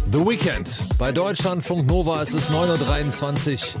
The Weekend. Bei Deutschlandfunk Nova ist es 9:23 Uhr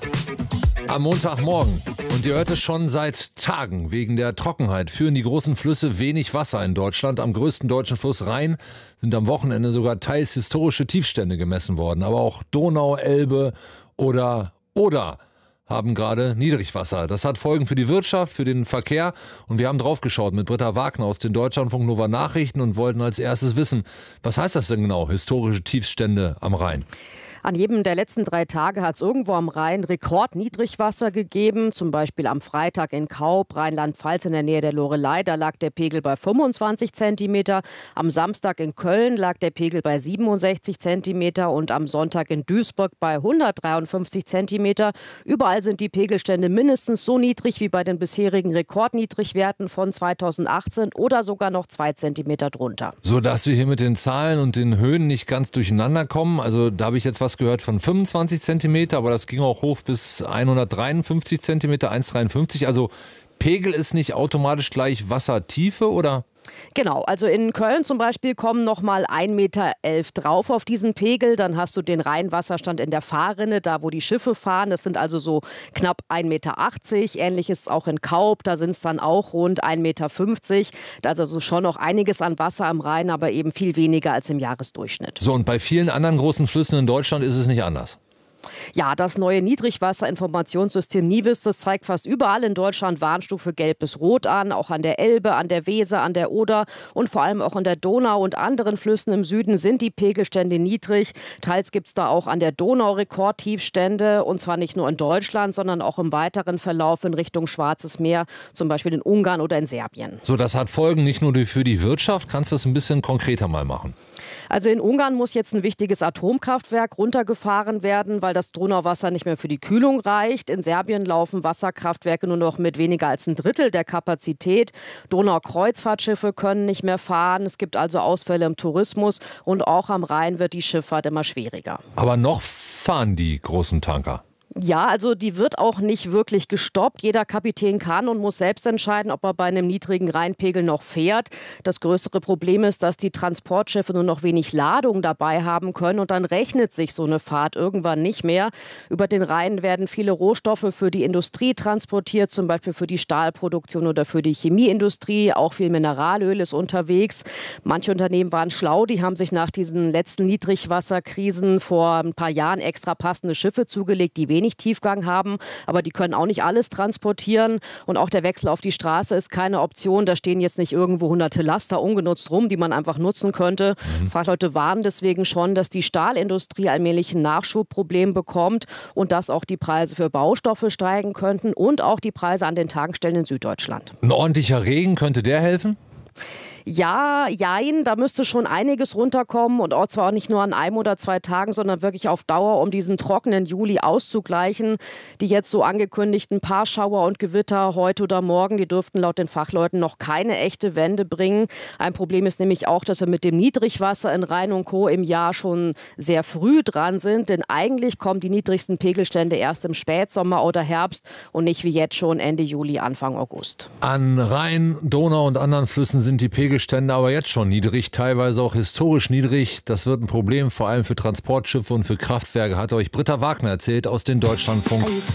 am Montagmorgen. Und ihr hört es schon seit Tagen. Wegen der Trockenheit führen die großen Flüsse wenig Wasser in Deutschland. Am größten deutschen Fluss Rhein sind am Wochenende sogar teils historische Tiefstände gemessen worden. Aber auch Donau, Elbe oder Oder haben gerade Niedrigwasser. Das hat Folgen für die Wirtschaft, für den Verkehr. Und wir haben drauf geschaut mit Britta Wagner aus den Deutschlandfunk Nova Nachrichten und wollten als erstes wissen, was heißt das denn genau, historische Tiefstände am Rhein? An jedem der letzten 3 Tage hat es irgendwo am Rhein Rekordniedrigwasser gegeben. Zum Beispiel am Freitag in Kaub, Rheinland-Pfalz in der Nähe der Loreley. Da lag der Pegel bei 25 Zentimeter. Am Samstag in Köln lag der Pegel bei 67 Zentimeter. Und am Sonntag in Duisburg bei 153 Zentimeter. Überall sind die Pegelstände mindestens so niedrig wie bei den bisherigen Rekordniedrigwerten von 2018 oder sogar noch 2 Zentimeter drunter. So dass wir hier mit den Zahlen und den Höhen nicht ganz durcheinander kommen. Also da habe ich jetzt was gehört von 25 Zentimeter, aber das ging auch hoch bis 153 Zentimeter, 1,53. Also Pegel ist nicht automatisch gleich Wassertiefe, oder? Genau, also in Köln zum Beispiel kommen noch mal 1,11 Meter drauf auf diesen Pegel. Dann hast du den Rheinwasserstand in der Fahrrinne, da wo die Schiffe fahren. Das sind also so knapp 1,80 Meter. Ähnlich ist es auch in Kaub, da sind es dann auch rund 1,50 Meter. Da ist also schon noch einiges an Wasser am Rhein, aber eben viel weniger als im Jahresdurchschnitt. So, und bei vielen anderen großen Flüssen in Deutschland ist es nicht anders. Ja, das neue Niedrigwasserinformationssystem NIWIS, das zeigt fast überall in Deutschland Warnstufe Gelb bis Rot an, auch an der Elbe, an der Weser, an der Oder und vor allem auch an der Donau und anderen Flüssen im Süden sind die Pegelstände niedrig. Teils gibt es da auch an der Donau Rekordtiefstände und zwar nicht nur in Deutschland, sondern auch im weiteren Verlauf in Richtung Schwarzes Meer, zum Beispiel in Ungarn oder in Serbien. So, das hat Folgen nicht nur für die Wirtschaft. Kannst du das ein bisschen konkreter mal machen? Also in Ungarn muss jetzt ein wichtiges Atomkraftwerk runtergefahren werden, weil das Donauwasser nicht mehr für die Kühlung reicht. In Serbien laufen Wasserkraftwerke nur noch mit weniger als 1/3 der Kapazität. Donaukreuzfahrtschiffe können nicht mehr fahren. Es gibt also Ausfälle im Tourismus und auch am Rhein wird die Schifffahrt immer schwieriger. Aber noch fahren die großen Tanker. Ja, also die wird auch nicht wirklich gestoppt. Jeder Kapitän kann und muss selbst entscheiden, ob er bei einem niedrigen Rheinpegel noch fährt. Das größere Problem ist, dass die Transportschiffe nur noch wenig Ladung dabei haben können und dann rechnet sich so eine Fahrt irgendwann nicht mehr. Über den Rhein werden viele Rohstoffe für die Industrie transportiert, zum Beispiel für die Stahlproduktion oder für die Chemieindustrie. Auch viel Mineralöl ist unterwegs. Manche Unternehmen waren schlau, die haben sich nach diesen letzten Niedrigwasserkrisen vor ein paar Jahren extra passende Schiffe zugelegt, die wenig Tiefgang haben, aber die können auch nicht alles transportieren und auch der Wechsel auf die Straße ist keine Option. Da stehen jetzt nicht irgendwo hunderte Laster ungenutzt rum, die man einfach nutzen könnte. Fachleute warnen deswegen schon, dass die Stahlindustrie allmählich ein Nachschubproblem bekommt und dass auch die Preise für Baustoffe steigen könnten und auch die Preise an den Tankstellen in Süddeutschland. Ein ordentlicher Regen, könnte der helfen? Ja, jein, da müsste schon einiges runterkommen und auch zwar nicht nur an 1 oder 2 Tagen, sondern wirklich auf Dauer, um diesen trockenen Juli auszugleichen. Die jetzt so angekündigten Paarschauer und Gewitter heute oder morgen, die dürften laut den Fachleuten noch keine echte Wende bringen. Ein Problem ist nämlich auch, dass wir mit dem Niedrigwasser in Rhein und Co. im Jahr schon sehr früh dran sind, denn eigentlich kommen die niedrigsten Pegelstände erst im Spätsommer oder Herbst und nicht wie jetzt schon Ende Juli, Anfang August. An Rhein, Donau und anderen Flüssen sind die Pegelstände aber jetzt schon niedrig, teilweise auch historisch niedrig. Das wird ein Problem, vor allem für Transportschiffe und für Kraftwerke, hat euch Britta Wagner erzählt aus den Deutschlandfunk